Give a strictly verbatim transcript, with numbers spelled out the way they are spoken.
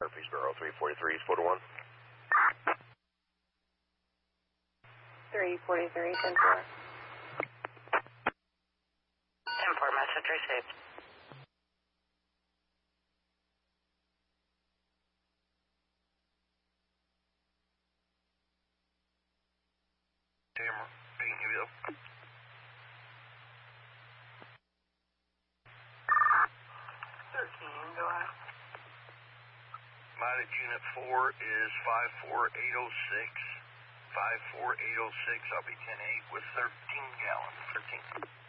Murfreesboro, three forty-three, photo one. three forty-three, ten four. ten four, message received. Camera, eight, give it up. thirteen, go ahead. Mileage unit four is five four eight oh six. five four eight oh six, I'll be ten eight with thirteen gallons. thirteen.